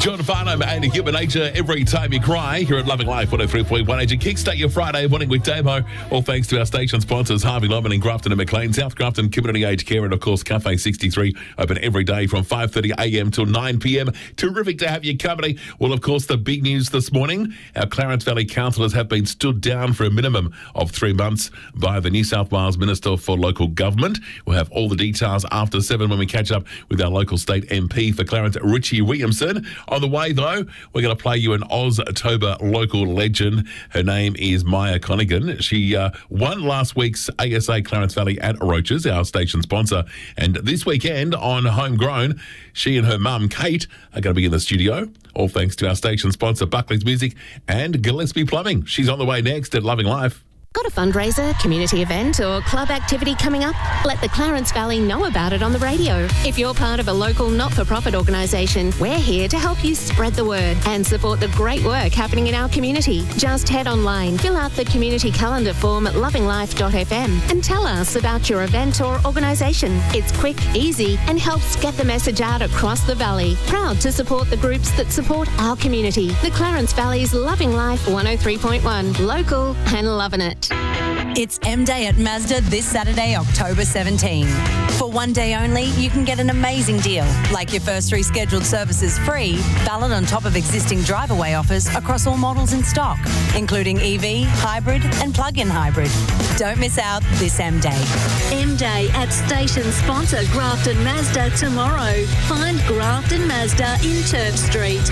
John Farnham and Human Nature, Every Time You Cry, here at Loving Life 103.1 Age. Kickstart your Friday morning with Damo. All thanks to our station sponsors, Harvey Norman in Grafton and McLean, South Grafton Community Aged Care, and of course Cafe 63, open every day from 5:30am till 9pm. Terrific to have your company. Well, of course, the big news this morning, our Clarence Valley councillors have been stood down for a minimum of 3 months by the New South Wales Minister for Local Government. We'll have all the details after 7 when we catch up with our local state MP for Clarence, Richie Williamson. On the way, though, we're going to play you an Oztober local legend. Her name is Maya Connigan. She won last week's ASA Clarence Valley at Roaches, our station sponsor. And this weekend on Homegrown, she and her mum, Kate, are going to be in the studio. All thanks to our station sponsor, Buckley's Music and Gillespie Plumbing. She's on the way next at Loving Life. Got a fundraiser, community event or club activity coming up? Let the Clarence Valley know about it on the radio. If you're part of a local not-for-profit organisation, we're here to help you spread the word and support the great work happening in our community. Just head online, fill out the community calendar form at lovinglife.fm and tell us about your event or organisation. It's quick, easy and helps get the message out across the valley. Proud to support the groups that support our community. The Clarence Valley's Loving Life 103.1. Local and loving it. It's M-Day at Mazda this Saturday, October 17. For one day only, you can get an amazing deal, like your first 3 scheduled services free, valid on top of existing drive-away offers across all models in stock, including EV, hybrid and plug-in hybrid. Don't miss out this M-Day. M-Day at station sponsor Grafton Mazda tomorrow. Find Grafton Mazda in Turf Street.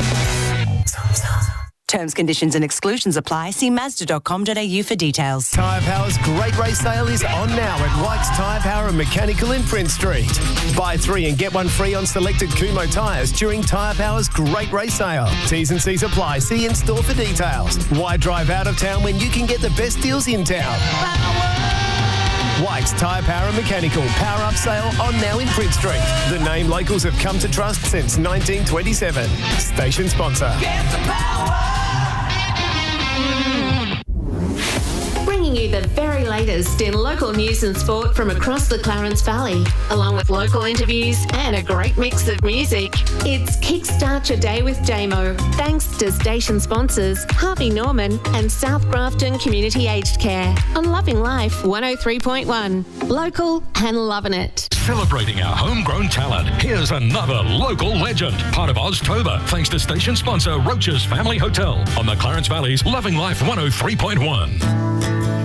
Terms, conditions and exclusions apply. See Mazda.com.au for details. Tyre Power's Great Race Sale is on now at White's Tyre Power and Mechanical in Prince Street. Buy 3 and get 1 free on selected Kumho tyres during Tyre Power's Great Race Sale. T's and C's apply. See in store for details. Why drive out of town when you can get the best deals in town? White's Tyre Power and Mechanical Power Up Sale on now in Prince Street. The name locals have come to trust since 1927. Station sponsor. Get the power! Bringing you the very latest in local news and sport from across the Clarence Valley, along with local interviews and a great mix of music. It's Kickstart Your Day with Damo, thanks to station sponsors Harvey Norman and South Grafton Community Aged Care on Loving Life 103.1. Local and loving it. Celebrating our homegrown talent, here's another local legend. Part of Oztober, thanks to station sponsor Roaches Family Hotel on the Clarence Valley's Loving Life 103.1.